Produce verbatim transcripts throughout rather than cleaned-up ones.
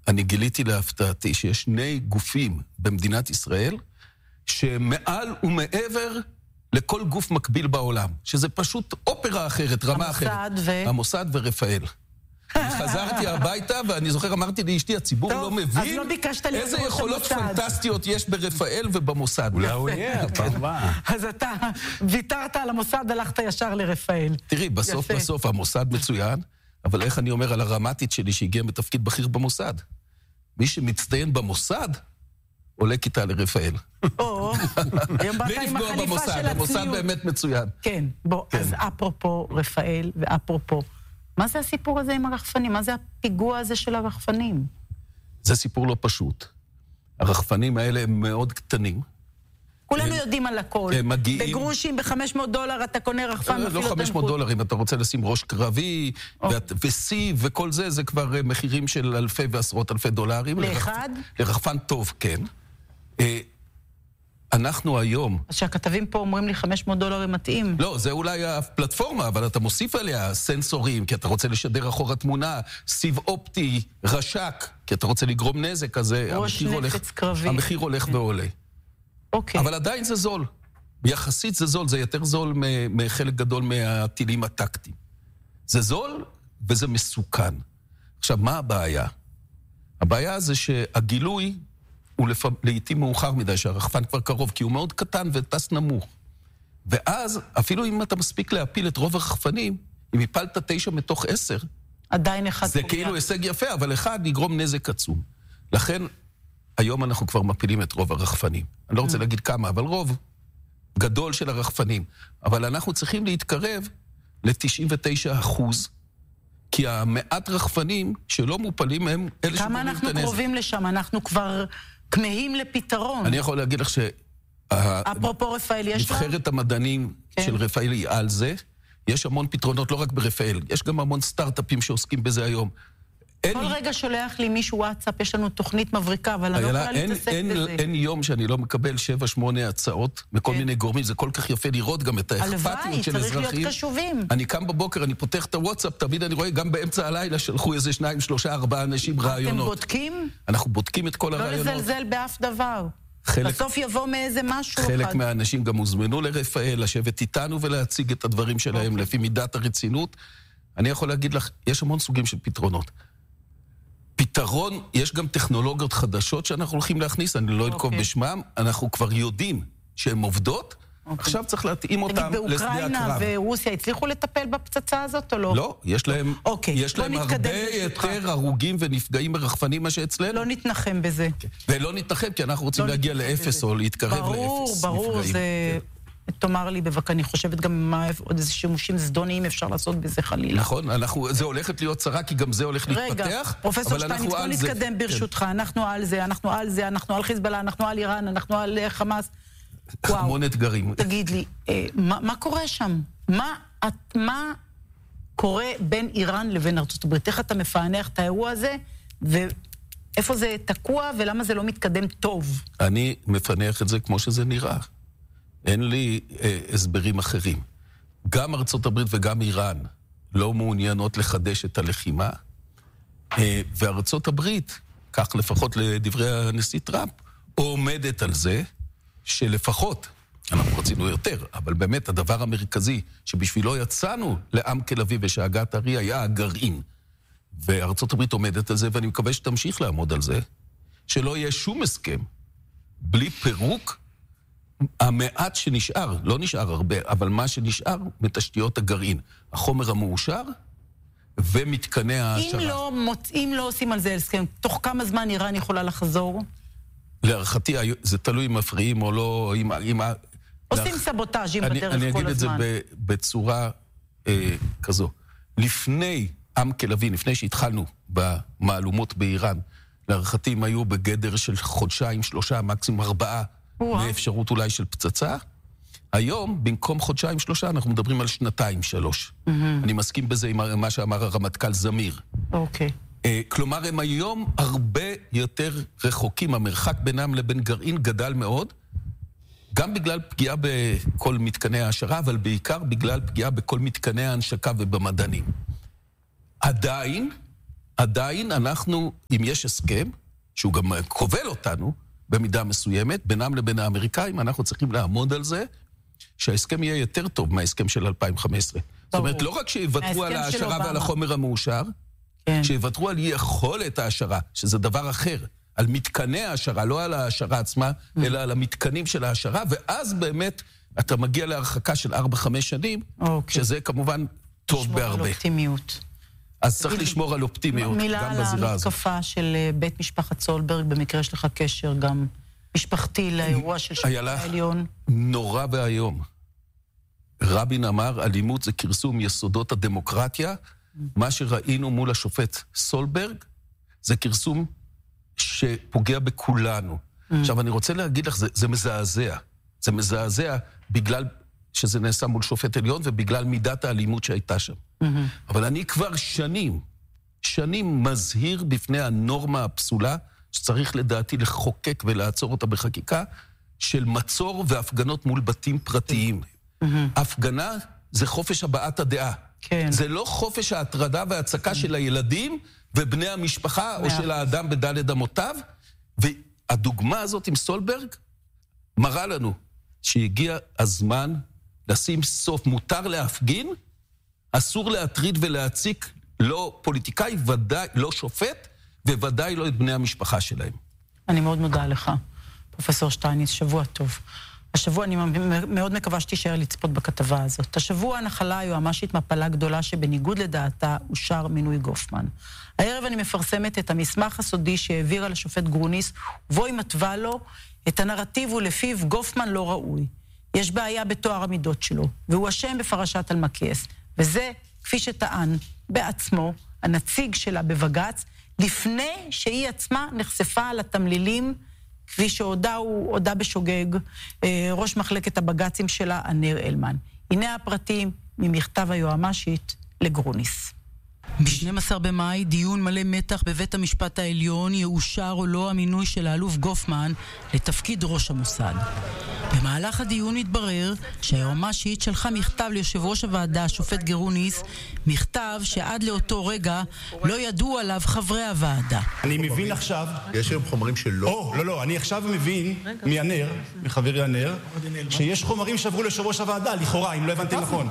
אני גיליתי להפתעתי שיש שני גופים במדינת ישראל שמעל ומעבר לכל גוף מקביל בעולם, שזה פשוט אופרה אחרת, רמה אחרת. המוסד ו... המוסד ורפאל. חזרתי הביתה, ואני זוכר, אמרתי לאשתי, הציבור לא מבין איזה יכולות פנטסטיות יש ברפאל ובמוסד. אולי הוא יהיה, הפעם הבאה. אז אתה ויתרת על המוסד, הלכת ישר לרפאל. תראי, בסוף בסוף המוסד מצוין, אבל איך אני אומר על הרמטית שלי שהגיעה בתפקיד בכיר במוסד? מי שמצטיין במוסד, עולה כיתה לרפאל. או, היום באת עם החליפה של הציוד. המוסד באמת מצוין. כן, בוא, אז אפרופו רפאל ואפרופו, מה זה הסיפור הזה עם הרחפנים? מה זה הפיגוע הזה של הרחפנים? זה סיפור לא פשוט. הרחפנים האלה הם מאוד קטנים. כולנו יודעים על הכל. בגרושים, ב-חמש מאות דולר אתה קונה רחפן. לא חמש מאות דולר, אם אתה רוצה לשים ראש קרבי, וסי וכל זה, זה כבר מחירים של אלפי ועשרות אלפי דולרים. לאחד? לרחפן טוב, כן. אנחנו היום... אז שהכתבים פה אומרים לי חמש מאות דולר הם מתאים. לא, זה אולי הפלטפורמה, אבל אתה מוסיף עליה סנסורים, כי אתה רוצה לשדר אחורה תמונה, סיב אופטי, רשק, כי אתה רוצה לגרום נזק, אז ראש נפץ קרבי. המחיר הולך ועולה. אוקיי. אבל עדיין זה זול. יחסית זה זול, זה יותר זול מחלק גדול מהטילים הטקטיים. זה זול וזה מסוכן. עכשיו, מה הבעיה? הבעיה זה שהגילוי הוא לפ... לעתים מאוחר מדי, שהרחפן כבר קרוב, כי הוא מאוד קטן וטס נמוך. ואז, אפילו אם אתה מספיק להפיל את רוב הרחפנים, אם הפלת תשע מתוך עשר, עדיין אחד זה פוגע. כאילו הישג יפה, אבל אחד יגרום נזק עצום. לכן, היום אנחנו כבר מפילים את רוב הרחפנים. אני לא רוצה להגיד כמה, אבל רוב גדול של הרחפנים. אבל אנחנו צריכים להתקרב ל-תשעים ותשעה אחוז, כי המעט רחפנים שלא מופלים הם אלה שגורמים את הנזק. כמה אנחנו קרובים לשם? אנחנו כבר כמהים לפתרון. אני יכול להגיד לך ש... אפרופו רפאל, יש לה? נבחרת המדענים של רפאל היא על זה. יש המון פתרונות, לא רק ברפאל. יש גם המון סטארט-אפים שעוסקים בזה היום. כל רגע שולח לי מישהו וואטסאפ, יש לנו תוכנית מבריקה, אבל אני לא יכולה להתעסק בזה. אין יום שאני לא מקבל שבע, שמונה הצעות מכל מיני גורמים, זה כל כך יפה לראות גם את האכפתיות של אזרחים. צריך להיות קשובים. אני קם בבוקר, אני פותח את הוואטסאפ, תמיד אני רואה גם באמצע הלילה שלחו איזה שניים, שלושה, ארבעה אנשים רעיונות. אתם בודקים? אנחנו בודקים את כל הרעיונות. לא לזלזל באף דבר. בסוף יבוא מאיזה משהו. חלק מהאנשים גם הוזמנו לרפאל, לשבת איתנו ולהציג את הדברים שלהם לפי מידת הרצינות. אני יכול להגיד לך, יש המון סוגים של פתרונות. פתרון, יש גם טכנולוגיות חדשות שאנחנו הולכים להכניס, אני לא אנקוב okay. בשמם, אנחנו כבר יודעים שהן עובדות, okay. עכשיו צריך להתאים אותם לשדה הקרב. תגיד, באוקראינה ורוסיה הצליחו לטפל בפצצה הזאת או לא? לא, יש להם, okay. יש להם הרבה יותר הרוגים ונפגעים מרחפנים מה שאצלנו. לא נתנחם בזה. Okay. ולא נתנחם, כי אנחנו רוצים לא להגיע לאפס או להתקרב לאפס. ברור, ברור, זה... תאמר לי בבקשה, אני חושבת גם מה עוד איזה שימושים זדוניים אפשר לעשות בזה חלילה. נכון, אנחנו, זה הולכת להיות צרה, כי גם זה הולך להתפתח. רגע, פרופסור שטייניץ, בוא נתקדם ברשותך, אנחנו על זה, אנחנו על זה, אנחנו על חיזבאללה, אנחנו על איראן, אנחנו על חמאס. המון אתגרים. תגיד לי, מה קורה שם? מה קורה בין איראן לבין ארצות הברית? איך אתה מפענח את האירוע הזה, ואיפה זה תקוע, ולמה זה לא מתקדם טוב? אני מפענח את זה כמו שזה נראה. אין לי אה, הסברים אחרים. גם ארצות הברית וגם איראן לא מעוניינות לחדש את הלחימה, אה, וארצות הברית, כך לפחות לדברי הנשיא טראמפ, עומדת על זה שלפחות, אנחנו רצינו יותר, אבל באמת הדבר המרכזי שבשבילו יצאנו לעם תל אביב ושאגת ארי היה הגרעין. וארצות הברית עומדת על זה, ואני מקווה שתמשיך לעמוד על זה, שלא יהיה שום הסכם בלי פירוק, המעט שנשאר, לא נשאר הרבה, אבל מה שנשאר מתשתיות הגרעין, החומר המאושר ומתקני ההשערה. אם לא, אם לא עושים על זה הסכם, תוך כמה זמן איראן יכולה לחזור? להערכתי, זה תלוי אם מפריעים או לא, אם... אם עושים להערכ... סבוטאז'ים בדרך כל הזמן. אני אגיד את זה בצורה אה, כזו. לפני עם תל אביב, לפני שהתחלנו במהלומות באיראן, להערכתי הם היו בגדר של חודשיים, שלושה, מקסימום ארבעה, מאפשרות אולי של פצצה. היום, במקום חודשיים שלושה, אנחנו מדברים על שנתיים שלוש. Mm-hmm. אני מסכים בזה עם מה שאמר הרמטכ"ל זמיר. אוקיי. Okay. Uh, כלומר, הם היום הרבה יותר רחוקים. המרחק בינם לבין גרעין גדל מאוד, גם בגלל פגיעה בכל מתקני ההשערה, אבל בעיקר בגלל פגיעה בכל מתקני ההנשקה ובמדענים. עדיין, עדיין אנחנו, אם יש הסכם, שהוא גם כובל אותנו במידה מסוימת, בינם לבין האמריקאים, אנחנו צריכים לעמוד על זה, שההסכם יהיה יותר טוב מההסכם של אלפיים וחמש עשרה. זאת אומרת, לא רק שיוותרו על ההשערה ועל החומר המאושר, שיוותרו על יכולת ההשערה, שזה דבר אחר, על מתקני ההשערה, לא על ההשערה עצמה, אלא על המתקנים של ההשערה, ואז באמת אתה מגיע להרחקה של ארבע חמש שנים, שזה כמובן טוב בהרבה. לשמור על אופטימיות. אז צריך לשמור על אופטימיות, גם בזירה הזאת. מילה על המתקפה של בית משפחת סולברג, במקרה יש לך קשר גם משפחתי לאירוע של שופט העליון. נורא והיום. רבין אמר, אלימות זה כרסום יסודות הדמוקרטיה, מה שראינו מול השופט סולברג, זה כרסום שפוגע בכולנו. עכשיו, אני רוצה להגיד לך, זה, זה מזעזע. זה מזעזע בגלל שזה נעשה מול שופט עליון, ובגלל מידת האלימות שהייתה שם. אבל אני כבר שנים, שנים מזהיר בפני הנורמה הפסולה, שצריך לדעתי לחוקק ולעצור אותה בחקיקה, של מצור והפגנות מול בתים פרטיים. הפגנה זה חופש הבעת הדעה. כן. זה לא חופש ההטרדה וההצקה של הילדים ובני המשפחה או של האדם בדלת אמותיו. והדוגמה הזאת עם סולברג מראה לנו שהגיע הזמן לשים סוף. מותר להפגין, אסור להטריד ולהציק לא פוליטיקאי, ודאי לא שופט, וודאי לא את בני המשפחה שלהם. אני מאוד מודה לך, פרופסור שטייניץ, שבוע טוב. השבוע אני מאוד מקווה שתישאר לצפות בכתבה הזאת. השבוע נחלה היועמ"שית מפלה גדולה שבניגוד לדעתה אושר מינוי גופמן. הערב אני מפרסמת את המסמך הסודי שהעבירה לשופט גרוניס, ובו היא מתווה לו את הנרטיב ולפיו גופמן לא ראוי. יש בעיה בתואר המידות שלו, והוא אשם בפרשת אלמקייס. וזה, כפי שטען בעצמו, הנציג שלה בבג"ץ, לפני שהיא עצמה נחשפה על התמלילים, כפי שהודע הוא הודע בשוגג, ראש מחלקת הבג"צים שלה, ענר אלמן. הנה הפרטים ממכתב היועמ"שית לגרוניס. ב-שנים עשר במאי, דיון מלא מתח בבית המשפט העליון, יאושר או לא המינוי של האלוף גופמן לתפקיד ראש המוסד. במהלך הדיון התברר שהיועמ"שית שלחה מכתב ליושב ראש הוועדה, השופט גרוניס, מכתב שעד לאותו רגע לא ידעו עליו חברי הוועדה. אני מבין עכשיו... יש היום חומרים שלא... או, לא, לא, אני עכשיו מבין מענר, מחברי ענר, שיש חומרים שעברו ליושב ראש הוועדה, לכאורה, אם לא הבנתי נכון.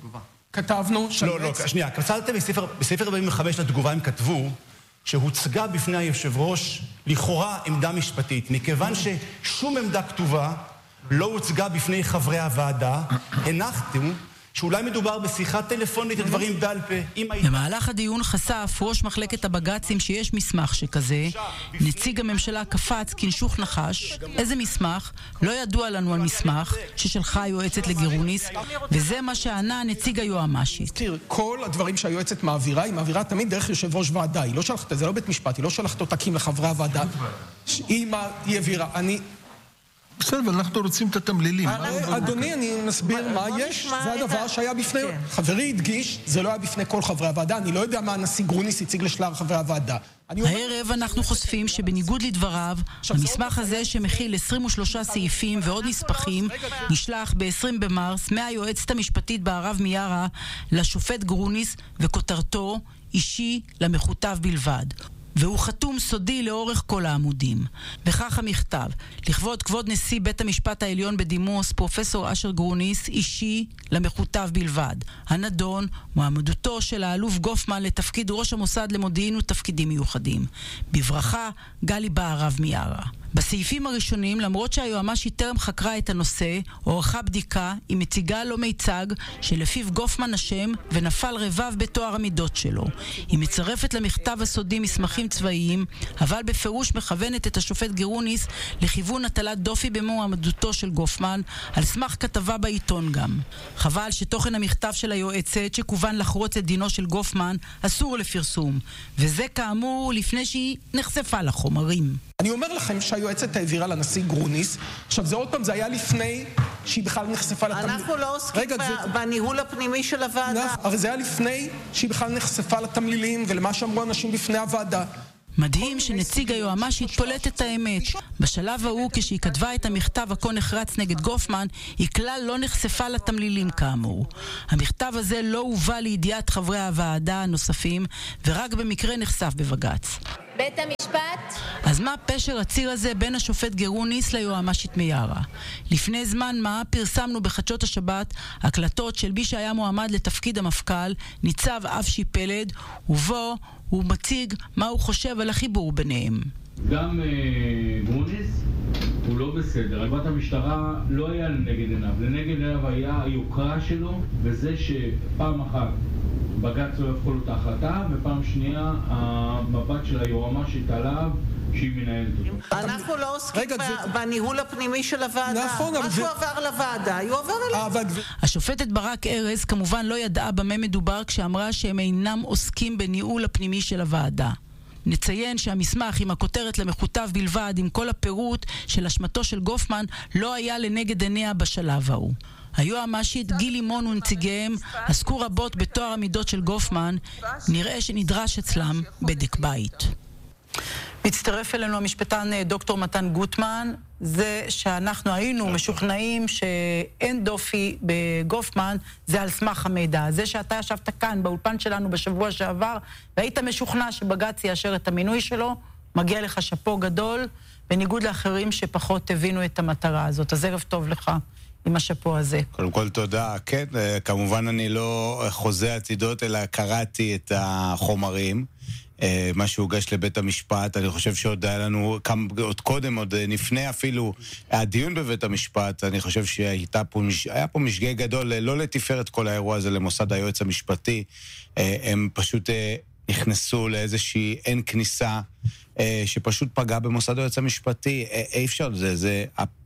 כתבנו... לא, לא, שנייה, קצרתם בספר, בספר ארבעים וחמש לתגובה הם כתבו שהוצגה בפני היושב ראש לכאורה עמדה משפטית, מכיוון ששום עמדה כתובה לא הוצגה בפני חברי הוועדה, הנחתם שאולי מדובר בשיחת טלפונית לדברים בעל פה. במהלך הדיון חשף ראש מחלקת הבג"צים שיש מסמך שכזה. נציג הממשלה קפץ כנשוך נחש. איזה מסמך? לא ידוע לנו על מסמך ששלחה היועצת לגרוניס, וזה מה שענה נציג היועמ"שית. תראה, כל הדברים שהיועצת מעבירה, היא מעבירה תמיד דרך יושב ראש ועדה. היא לא שלחת, זה לא בית משפט, היא לא שלחת עותקים לחברי הוועדה. היא העבירה. אני... בסדר, אבל אנחנו רוצים את התמלילים. אדוני, אני נסביר מה יש. זה הדבר שהיה בפני... חברי הדגיש, זה לא היה בפני כל חברי הוועדה. אני לא יודע מה הנשיא גרוניס הציג לשלל חברי הוועדה. הערב אנחנו חושפים שבניגוד לדבריו, המסמך הזה שמכיל עשרים ושלושה סעיפים ועוד נספחים, נשלח ב-עשרים במרס מהיועצת המשפטית בערב מיארה לשופט גרוניס, וכותרתו אישי למכותב בלבד. והוא חתום סודי לאורך כל העמודים. וכך המכתב: לכבוד כבוד נשיא בית המשפט העליון בדימוס, פרופסור אשר גרוניס, אישי למכותב בלבד. הנדון, מועמדותו של האלוף גופמן לתפקיד ראש המוסד למודיעין ותפקידים מיוחדים. בברכה, גלי בערב מיארה. בסעיפים הראשונים, למרות שהיועמ"שית טרם חקרה את הנושא, עורכה בדיקה, היא מציגה לו מיצג שלפיו גופמן אשם ונפל רבב בתואר המידות שלו. היא מצרפת למכתב הסודי מסמכים צבאיים, אבל בפירוש מכוונת את השופט גרוניס לכיוון הטלת דופי במועמדותו של גופמן, על סמך כתבה בעיתון גם. חבל שתוכן המכתב של היועצת, שכוון לחרוץ את דינו של גופמן, אסור לפרסום. וזה כאמור לפני שהיא נחשפה לחומרים. אני אומר לכם שהיועצת העבירה לנשיא גרוניס, עכשיו זה עוד פעם, זה היה לפני שהיא בכלל נחשפה לתמלילים. אנחנו לא עוסקים בניהול הפנימי של הוועדה. הרי זה היה לפני שהיא בכלל נחשפה לתמלילים ולמה שאמרו אנשים בפני הוועדה. מדהים שנציג היועמ"ש התפולט את האמת. בשלב ההוא, כשהיא כתבה את המכתב הכה נחרץ נגד גופמן, היא כלל לא נחשפה לתמלילים כאמור. המכתב הזה לא הובא לידיעת חברי הוועדה הנוספים, ורק במקרה נחשף בבג"ץ. בית המשפט? אז מה פשר הציר הזה בין השופט גרוניס ליועמ"שית מיארה? לפני זמן מה פרסמנו בחדשות השבת הקלטות של מי שהיה מועמד לתפקיד המפכ"ל, ניצב אבשי פלד, ובו הוא מציג מה הוא חושב על החיבור ביניהם. גם uh, גרוניס הוא לא בסדר. עבודת המשטרה לא היה לנגד עיניו. לנגד עיניו היה היוקרה שלו, וזה שפעם אחת בג"ץ לא יפכו לו את ההחלטה, ופעם שנייה המבט של היועמ"שית עליו שהיא מנהלת אותו. אנחנו לא עוסקים בניהול הפנימי של הוועדה. מה שהוא עבר לוועדה, הוא עבר אליו. השופטת ברק ארז כמובן לא ידעה במה מדובר כשאמרה שהם אינם עוסקים בניהול הפנימי של הוועדה. נציין שהמסמך עם הכותרת למכותב בלבד, עם כל הפירוט של אשמתו של גופמן, לא היה לנגד עיניה בשלב ההוא. היועמ"שית גיל לימון ונציגיהם עסקו רבות בתואר המידות של גופמן, נראה שנדרש אצלם בדק בית. מצטרף אלינו המשפטן דוקטור מתן גוטמן, זה שאנחנו היינו משוכנעים שאין דופי בגופמן, זה על סמך המידע. זה שאתה ישבת כאן באולפן שלנו בשבוע שעבר, והיית משוכנע שבג"ץ יאשר את המינוי שלו, מגיע לך שפו גדול, בניגוד לאחרים שפחות הבינו את המטרה הזאת. אז ערב טוב לך עם השפו הזה. קודם כל תודה. כן, כמובן אני לא חוזה עתידות, אלא קראתי את החומרים. מה שהוגש לבית המשפט, אני חושב שעוד היה לנו, עוד קודם, עוד לפני אפילו הדיון בבית המשפט, אני חושב שהיה פה, פה משגע גדול, לא לתפארת כל האירוע הזה למוסד היועץ המשפטי, הם פשוט נכנסו לאיזושהי אין כניסה, שפשוט פגע במוסד היועץ המשפטי, אי אפשר, זה, זה,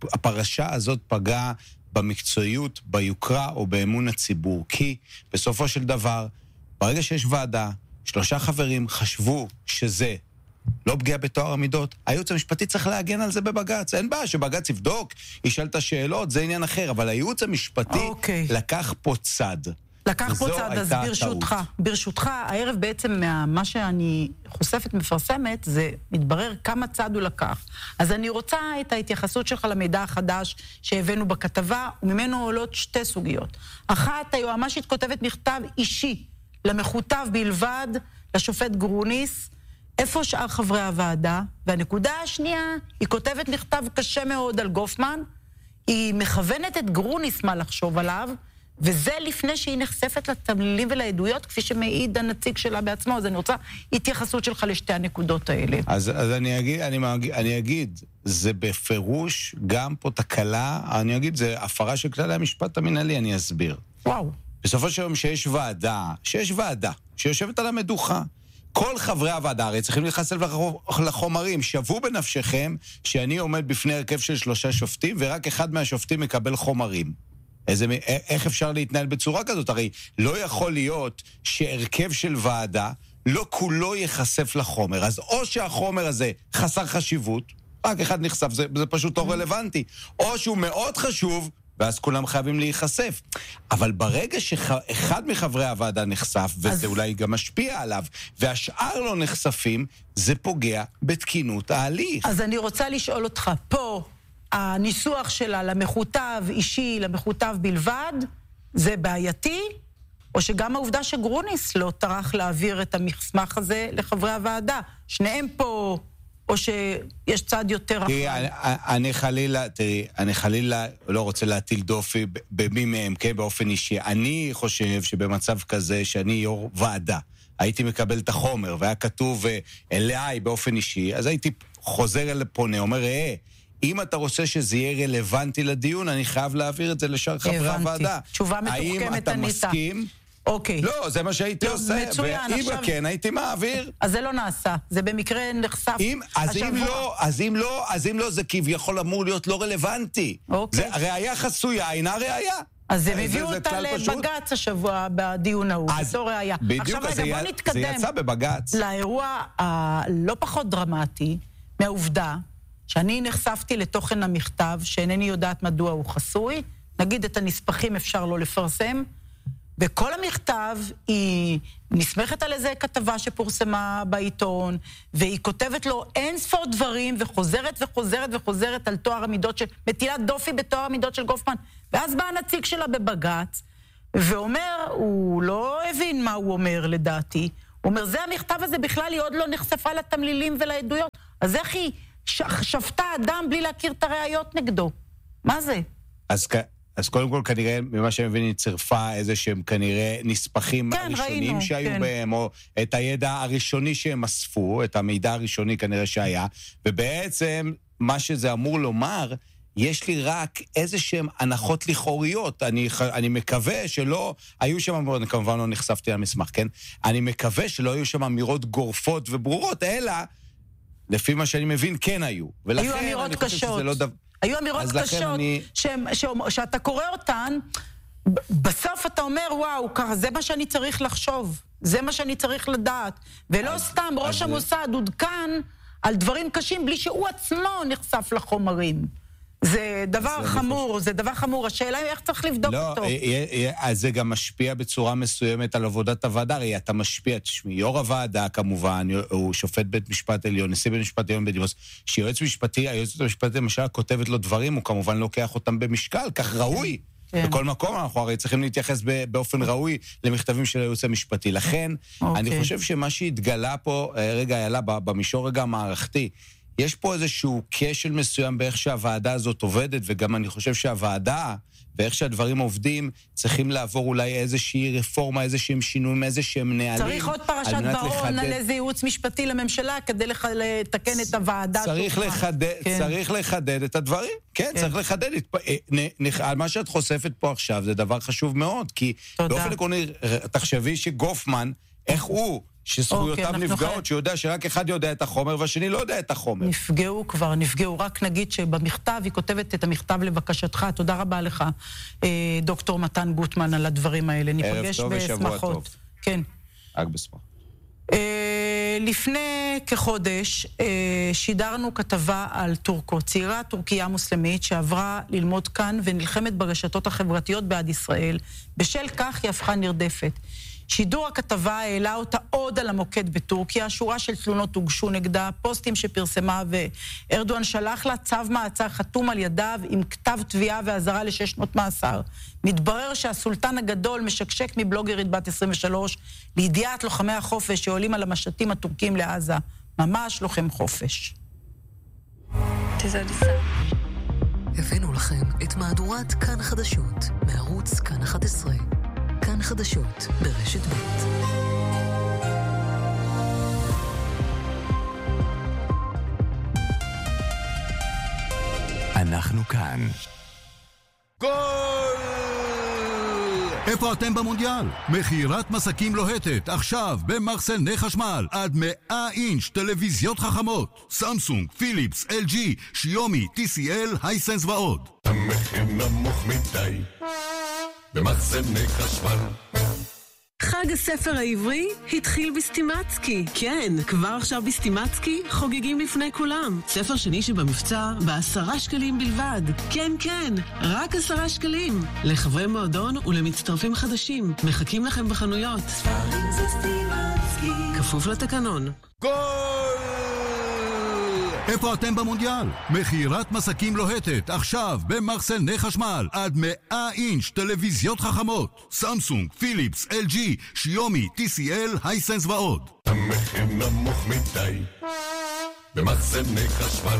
הפרשה הזאת פגעה במקצועיות, ביוקרה או באמון הציבור, כי בסופו של דבר, ברגע שיש ועדה, שלושה חברים חשבו שזה לא פגיעה בתואר המידות, הייעוץ המשפטי צריך להגן על זה בבג"ץ. אין בעיה שבג"ץ יבדוק, ישאל את השאלות, זה עניין אחר, אבל הייעוץ המשפטי okay. לקח פה צד. לקח פה צד, אז ברשותך, ברשותך, הערב בעצם מה שאני חושפת מפרסמת, זה מתברר כמה צד הוא לקח. אז אני רוצה את ההתייחסות שלך למידע החדש שהבאנו בכתבה, וממנו עולות שתי סוגיות. אחת, היועמ"שית כותבת מכתב אישי, למכותב בלבד, לשופט גרוניס, איפה שאר חברי הוועדה, והנקודה השנייה, היא כותבת מכתב קשה מאוד על גופמן, היא מכוונת את גרוניס מה לחשוב עליו, וזה לפני שהיא נחשפת לתמלילים ולעדויות, כפי שמעיד הנציג שלה בעצמו, אז אני רוצה התייחסות שלך לשתי הנקודות האלה. אז, אז אני אגיד, אני, אני אגיד, זה בפירוש גם פה תקלה, אני אגיד, זה הפרה של כללי המשפט המנהלי, אני אסביר. וואו. בסופו של יום שיש ועדה, שיש ועדה, שיושבת על המדוכה, כל חברי הוועדה הרי צריכים להיחשף לחומרים, שוו בנפשכם שאני עומד בפני הרכב של שלושה שופטים, ורק אחד מהשופטים מקבל חומרים. איזה, איך אפשר להתנהל בצורה כזאת? הרי לא יכול להיות שהרכב של ועדה לא כולו ייחשף לחומר, אז או שהחומר הזה חסר חשיבות, רק אחד נחשף, זה, זה פשוט לא רלוונטי, או שהוא מאוד חשוב, ואז כולם חייבים להיחשף. אבל ברגע שאחד מחברי הוועדה נחשף, וזה אז... אולי גם משפיע עליו, והשאר לא נחשפים, זה פוגע בתקינות ההליך. אז אני רוצה לשאול אותך, פה הניסוח שלה למכותב אישי, למכותב בלבד, זה בעייתי? או שגם העובדה שגרוניס לא טרח להעביר את המסמך הזה לחברי הוועדה? שניהם פה... או שיש צד יותר אחר? תראי, אני חלילה, תראי, אני חלילה לא רוצה להטיל דופי במי מהם, כן, באופן אישי. אני חושב שבמצב כזה, שאני יו"ר ועדה, הייתי מקבל את החומר, והיה כתוב אליי באופן אישי, אז הייתי חוזר אל פונה, אומר, אה, אם אתה רוצה שזה יהיה רלוונטי לדיון, אני חייב להעביר את זה לשאר חברי הוועדה. תשובה מתוחכמת, האם אתה מסכים? אוקיי. לא, זה מה שהייתי לא, עושה, מצוין, ואם עכשיו... כן, הייתי מעביר. אז זה לא נעשה, זה במקרה נחשף אם, אז השבוע. אם לא, אז אם לא, אז אם לא, זה כביכול אמור להיות לא רלוונטי. אוקיי. זה ראיה חסויה, אינה ראיה. אז הם הביאו אותה לבג"ץ השבוע בדיון ההוא, זו ראיה. בדיוק, עכשיו רגע, בוא נתקדם. זה יצא בבג"ץ. לאירוע הלא פחות דרמטי, מהעובדה, שאני נחשפתי לתוכן המכתב, שאינני יודעת מדוע הוא חסוי, נגיד את הנספחים אפשר לא לפרסם, וכל המכתב היא נסמכת על איזה כתבה שפורסמה בעיתון, והיא כותבת לו אין ספור דברים, וחוזרת וחוזרת וחוזרת על תואר המידות של, מטילת דופי בתואר המידות של גופמן, ואז בא הנציג שלה בבג"ץ, ואומר, הוא לא הבין מה הוא אומר לדעתי, הוא אומר, זה המכתב הזה בכלל היא עוד לא נחשפה לתמלילים ולעדויות, אז איך היא שפטה אדם בלי להכיר את הראיות נגדו? מה זה? אז כ... אז קודם כל, כנראה, ממה שאני מבין, היא צירפה איזה שהם כנראה נספחים כן, הראשונים ראינו, שהיו כן. בהם, או את הידע הראשוני שהם אספו, את המידע הראשוני כנראה שהיה, ובעצם מה שזה אמור לומר, יש לי רק איזה שהם הנחות לכאוריות. אני, אני מקווה שלא היו שם, אני כמובן לא נחשפתי למסמך, כן? אני מקווה שלא היו שם אמירות גורפות וברורות, אלא, לפי מה שאני מבין, כן היו. ולכן, היו אמירות קשות. לא דבר... היו אמירות קשות, אני... שהם, שאתה קורא אותן, בסוף אתה אומר, וואו, ככה, זה מה שאני צריך לחשוב, זה מה שאני צריך לדעת, ולא אז, סתם ראש אז... המוסד עודכן על דברים קשים, בלי שהוא עצמו נחשף לחומרים. זה דבר חמור, זה דבר חמור. השאלה היא איך צריך לבדוק אותו. לא, אז זה גם משפיע בצורה מסוימת על עבודת הוועדה. הרי אתה משפיע, תשמעי, יו"ר הוועדה כמובן, הוא שופט בית משפט עליון, נשיא בית משפט עליון בדימוס, שיועץ משפטי, היועצת המשפטית למשל כותבת לו דברים, הוא כמובן לוקח אותם במשקל, כך ראוי. בכל מקום אנחנו הרי צריכים להתייחס באופן ראוי למכתבים של היועץ המשפטי. לכן, אני חושב שמה שהתגלה פה, רגע, יאללה, במישור רגע המערכתי, יש פה איזשהו כשל מסוים באיך שהוועדה הזאת עובדת, וגם אני חושב שהוועדה, ואיך שהדברים עובדים, צריכים לעבור אולי איזושהי רפורמה, איזשהם שינויים, איזשהם נהלים. צריך עוד פרשת ברון על איזה ייעוץ משפטי לממשלה, כדי לתקן את הוועדה. צריך לחדד, צריך לחדד את הדברים. כן, צריך לחדד. מה שאת חושפת פה עכשיו, זה דבר חשוב מאוד, כי באופן עקרוני, תחשבי שגופמן, איך הוא, שזכויותיו נפגעות, שיודע שרק אחד יודע את החומר, והשני לא יודע את החומר. נפגעו כבר, נפגעו. רק נגיד שבמכתב, היא כותבת את המכתב לבקשתך. תודה רבה לך, דוקטור מתן גוטמן, על הדברים האלה. ניפגש בשמחות. כן. רק בשמחות. לפני כחודש שידרנו כתבה על טורקו, צעירה טורקיה מוסלמית שעברה ללמוד כאן ונלחמת ברשתות החברתיות בעד ישראל. בשל כך היא הפכה נרדפת. שידור הכתבה העלה אותה עוד על המוקד בטורקיה, שורה של תלונות הוגשו נגדה, פוסטים שפרסמה, וארדואן שלח לה צו מעצר חתום על ידיו עם כתב תביעה והזרה לשש שנות מאסר. מתברר שהסולטן הגדול משקשק מבלוגרית בת עשרים ושלוש, לידיעת לוחמי החופש שעולים על המשטים הטורקים לעזה. ממש לוחם חופש. הבאנו לכם את מהדורת כאן חדשות, מערוץ כאן אחת עשרה. כאן חדשות ברשת ב'. אנחנו כאן. גול! איפה אתם במונדיאל? מחירת מסקים לוהטת, עכשיו במחסני חשמל, עד מאה אינץ' טלוויזיות חכמות, סמסונג, פיליפס, אל ג'י, שיומי, טי סי אל, הייסנס ועוד. המחיר נמוך מדי במחסני חשמל. חג הספר העברי התחיל בסטימצקי. כן, כבר עכשיו בסטימצקי חוגגים לפני כולם. ספר שני שבמבצע בעשרה שקלים בלבד. כן, כן, רק עשרה שקלים. לחברי מועדון ולמצטרפים חדשים. מחכים לכם בחנויות. ספרים זה סטימצקי. כפוף לתקנון. גול! איפה אתם במונדיאל? מחירת מסקים לוהטת, עכשיו במחסני חשמל, עד מאה אינץ' טלוויזיות חכמות, סמסונג, פיליפס, אל ג'י, שיומי, טי סי אל, הייסנס ועוד. המחיר נמוך מדי במחסני חשמל.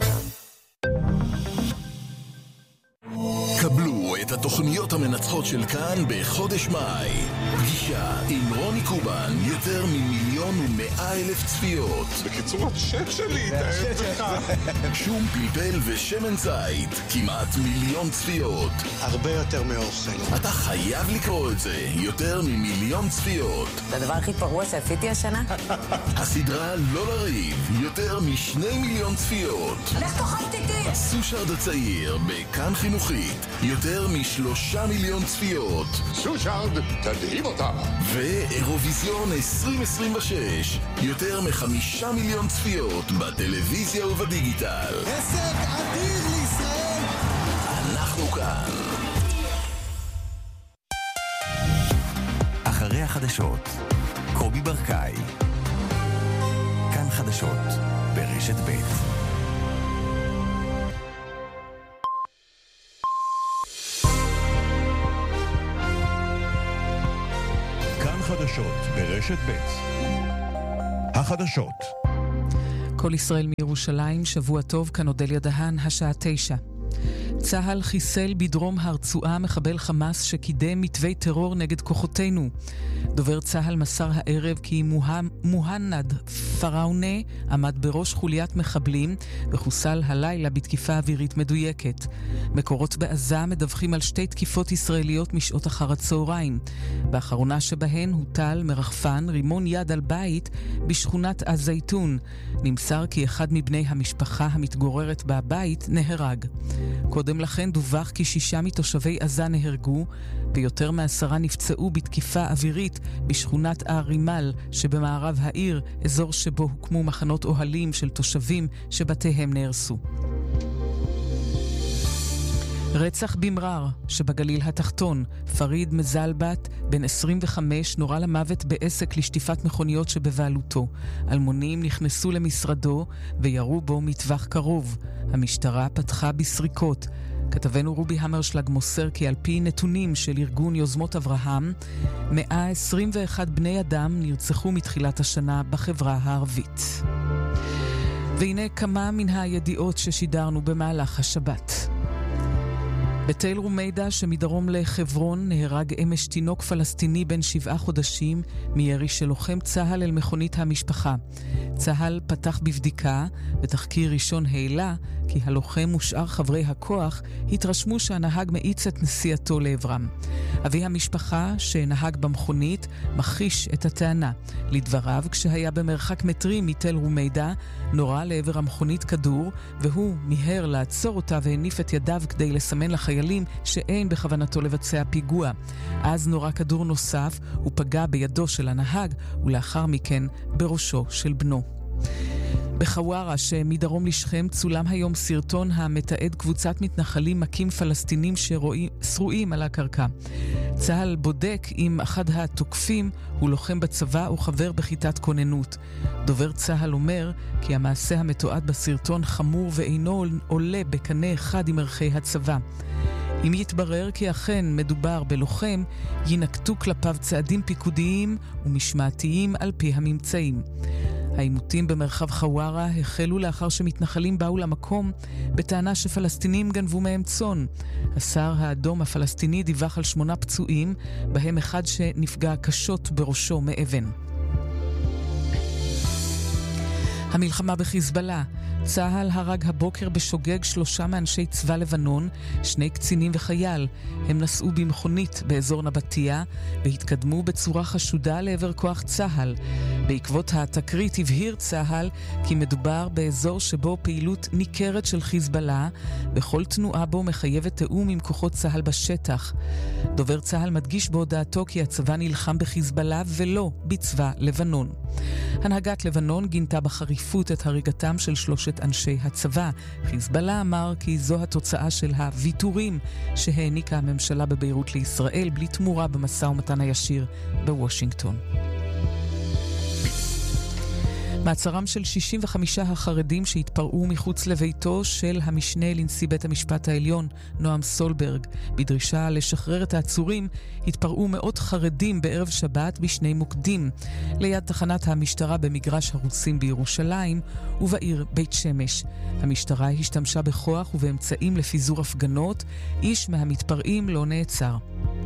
קבלו את התוכניות המנצחות של כאן בחודש מאי. פגישה עם רוני קובן, יותר ממיליון ומאה אלף צפיות. בקיצור, השם שלי, תאהב לך. שום פלפל ושמן זית, כמעט מיליון צפיות. הרבה יותר מאוכל. אתה חייב לקרוא את זה, יותר ממיליון צפיות. זה הדבר הכי פרוע שעשיתי השנה? הסדרה לא לריב, יותר משני מיליון צפיות. לך תאכל תיתי. סושרד הצעיר, בכאן חינוכית, יותר משלושה מיליון צפיות. סושרד, תדהים אותה. ואירוויזיון עשרים עשרים ושש, יותר מחמישה מיליון צפיות בטלוויזיה ובדיגיטל. הישג אדיר לישראל. אנחנו כאן. חדשות. קובי ברקאי. כאן חדשות ברשת ב'. כאן חדשות ברשת ב'. החדשות. כל ישראל מירושלים, שבוע טוב, כאן אודליה דהן, השעה תשע. צהל חיסל בדרום הרצועה מחבל חמאס שקידם מתווי טרור נגד כוחותינו. דובר צהל מסר הערב כי מוהנד פראונה עמד בראש חוליית מחבלים וחוסל הלילה בתקיפה אווירית מדויקת. מקורות בעזה מדווחים על שתי תקיפות ישראליות משעות אחר הצהריים. באחרונה שבהן הוטל מרחפן רימון יד על בית בשכונת הזייתון. נמסר כי אחד מבני המשפחה המתגוררת בבית נהרג. קודם לכן דווח כי שישה מתושבי עזה נהרגו ויותר מעשרה נפצעו בתקיפה אווירית בשכונת הרימל שבמערב העיר, אזור שבו הוקמו מחנות אוהלים של תושבים שבתיהם נהרסו. רצח במרר שבגליל התחתון. פריד מזלבת, בן עשרים וחמש, נורה למוות בעסק לשטיפת מכוניות שבבעלותו. אלמונים נכנסו למשרדו וירו בו מטווח קרוב. המשטרה פתחה בסריקות. כתבנו רובי המרשלג מוסר כי על פי נתונים של ארגון יוזמות אברהם, מאה עשרים ואחד בני אדם נרצחו מתחילת השנה בחברה הערבית. והנה כמה מן הידיעות ששידרנו במהלך השבת. בתל רומידה שמדרום לחברון נהרג אמש תינוק פלסטיני בן שבעה חודשים מירי של לוחם צהל אל מכונית המשפחה. צהל פתח בבדיקה, בתחקיר ראשון העלה כי הלוחם ושאר חברי הכוח התרשמו שהנהג מאיץ את נסיעתו לעברם. אבי המשפחה שנהג במכונית מכחיש את הטענה. לדבריו, כשהיה במרחק מטרים מתל רומידה, נורה לעבר המכונית כדור, והוא מיהר לעצור אותה והניף את ידיו כדי לסמן לחיילים שאין בכוונתו לבצע פיגוע. אז נורה כדור נוסף, הוא פגע בידו של הנהג, ולאחר מכן בראשו של בנו. בחווארה שמדרום לשכם צולם היום סרטון המתעד קבוצת מתנחלים מכים פלסטינים שרואים על הקרקע. צהל בודק אם אחד התוקפים הוא לוחם בצבא או חבר בכיתת כוננות. דובר צהל אומר כי המעשה המתועד בסרטון חמור ואינו עולה בקנה אחד עם ערכי הצבא. אם יתברר כי אכן מדובר בלוחם, ינקטו כלפיו צעדים פיקודיים ומשמעתיים על פי הממצאים. העימותים במרחב חווארה החלו לאחר שמתנחלים באו למקום בטענה שפלסטינים גנבו מהם צאן. השר האדום הפלסטיני דיווח על שמונה פצועים, בהם אחד שנפגע קשות בראשו מאבן. המלחמה בחיזבאללה. צהל הרג הבוקר בשוגג שלושה מאנשי צבא לבנון, שני קצינים וחייל. הם נסעו במכונית באזור נבטיה והתקדמו בצורה חשודה לעבר כוח צהל. בעקבות התקרית הבהיר צהל כי מדובר באזור שבו פעילות ניכרת של חיזבאללה, וכל תנועה בו מחייבת תאום עם כוחות צהל בשטח. דובר צהל מדגיש בהודעתו כי הצבא נלחם בחיזבאללה ולא בצבא לבנון. הנהגת לבנון גינתה בחריפות את הריגתם של שלושת אנשי הצבא. חיזבאללה אמר כי זו התוצאה של הוויתורים שהעניקה הממשלה בביירות לישראל בלי תמורה במשא ומתן הישיר בוושינגטון. מעצרם של שישים וחמישה החרדים שהתפרעו מחוץ לביתו של המשנה לנשיא בית המשפט העליון, נועם סולברג. בדרישה לשחרר את העצורים, התפרעו מאות חרדים בערב שבת בשני מוקדים, ליד תחנת המשטרה במגרש הרוסים בירושלים ובעיר בית שמש. המשטרה השתמשה בכוח ובאמצעים לפיזור הפגנות, איש מהמתפרעים לא נעצר.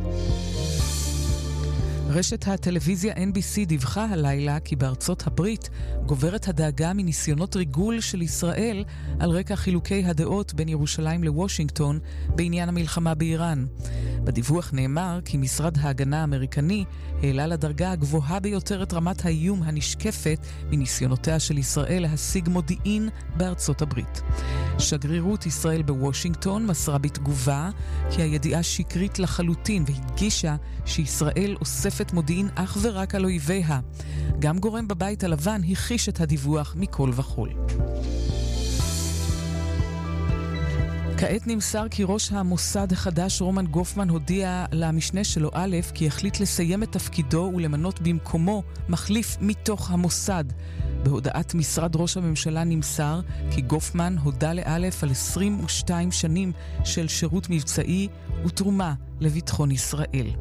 רשת הטלוויזיה אן בי סי דיווחה הלילה כי בארצות הברית גוברת הדאגה מניסיונות ריגול של ישראל על רקע חילוקי הדעות בין ירושלים לוושינגטון בעניין המלחמה באיראן. בדיווח נאמר כי משרד ההגנה האמריקני העלה לדרגה הגבוהה ביותר את רמת האיום הנשקפת מניסיונותיה של ישראל להשיג מודיעין בארצות הברית. שגרירות ישראל בוושינגטון מסרה בתגובה כי הידיעה שקרית לחלוטין והדגישה שישראל אוספת מודיעין אך ורק על אויביה. גם גורם בבית הלבן הכחיש את הדיווח מכל וכל. כעת נמסר כי ראש המוסד החדש רומן גופמן הודיע למשנה שלו א' כי החליט לסיים את תפקידו ולמנות במקומו מחליף מתוך המוסד. בהודעת משרד ראש הממשלה נמסר כי גופמן הודע לאלף על עשרים ושתיים שנים של שירות מבצעי ותרומה לביטחון ישראל.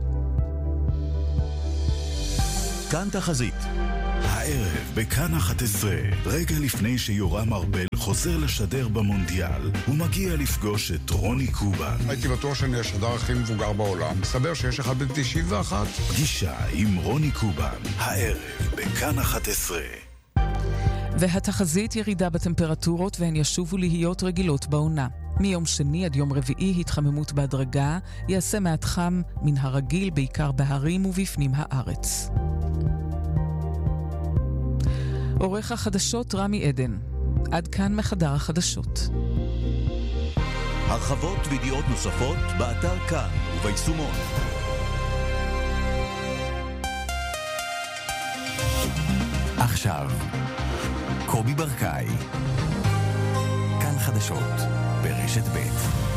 כאן תחזית. הערב בכאן אחת עשרה, רגע לפני שיורם ארבל חוזר לשדר במונדיאל, הוא מגיע לפגוש את רוני קובן. הייתי בטוח שאני השדר הכי מבוגר בעולם. מסתבר שיש אחד בן תשעים ואחת. פגישה עם רוני קובן, הערב בכאן אחת עשרה. והתחזית ירידה בטמפרטורות והן ישובו להיות רגילות בעונה. מיום שני עד יום רביעי התחממות בהדרגה, יעשה מעט חם מן הרגיל בעיקר בהרים ובפנים הארץ. עורך החדשות רמי עדן. עד כאן מחדר החדשות. הרחבות וידיעות נוספות באתר כאן וביישומון. עכשיו קובי ברקאי, כאן חדשות ברשת ב'.